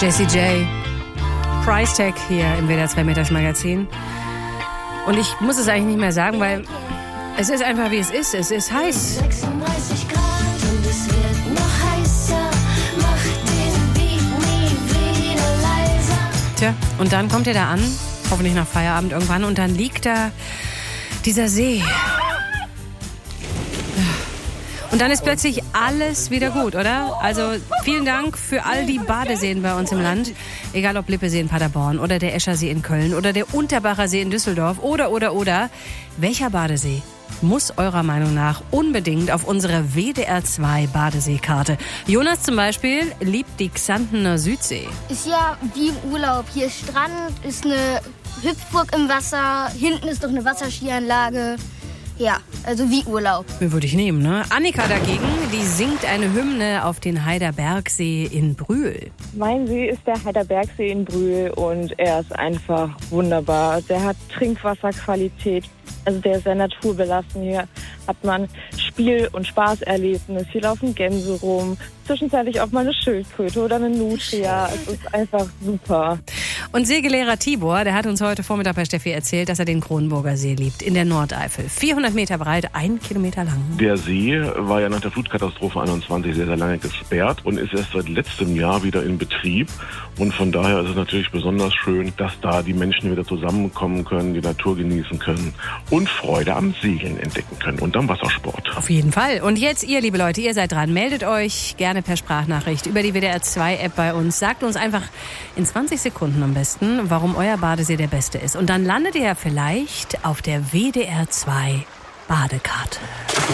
Jessie J. Price Tag hier im WDR 2 Mittagsmagazin. Und ich muss es eigentlich nicht mehr sagen, weil es ist einfach wie es ist. Es ist heiß. 36 Grad und es wird noch heißer. Mach den Beat nie wieder leiser. Tja, und dann kommt ihr da an, hoffentlich nach Feierabend irgendwann, und dann liegt da dieser See. Und dann ist plötzlich alles wieder gut, oder? Also vielen Dank für all die Badeseen bei uns im Land. Egal ob Lippesee in Paderborn oder der Eschersee in Köln oder der Unterbacher See in Düsseldorf oder. Welcher Badesee muss eurer Meinung nach unbedingt auf unsere WDR 2 Badeseekarte? Jonas zum Beispiel liebt die Xantener Südsee. Ist ja wie im Urlaub. Hier ist Strand, ist eine Hüpfburg im Wasser, hinten ist doch eine Wasserskianlage. Ja, also wie Urlaub. Würde ich nehmen, ne? Annika dagegen, die singt eine Hymne auf den Heiderbergsee in Brühl. Mein See ist der Heiderbergsee in Brühl und er ist einfach wunderbar. Der hat Trinkwasserqualität, also der ist sehr naturbelassen. Hier hat man Spiel- und Spaßerlebnis. Hier laufen Gänse rum, zwischenzeitlich auch mal eine Schildkröte oder eine Nutria. Es ist einfach super. Und Segellehrer Tibor, der hat uns heute Vormittag bei Steffi erzählt, dass er den Kronburger See liebt, in der Nordeifel. 400 Meter breit, 1 Kilometer lang. Der See war ja nach der Flutkatastrophe 21 sehr, sehr lange gesperrt und ist erst seit letztem Jahr wieder in Betrieb. Und von daher ist es natürlich besonders schön, dass da die Menschen wieder zusammenkommen können, die Natur genießen können und Freude am Segeln entdecken können und am Wassersport. Auf jeden Fall. Und jetzt ihr, liebe Leute, ihr seid dran. Meldet euch gerne per Sprachnachricht über die WDR 2 App bei uns. Sagt uns einfach in 20 Sekunden am besten, warum euer Badesee der beste ist. Und dann landet ihr ja vielleicht auf der WDR 2 Badekarte.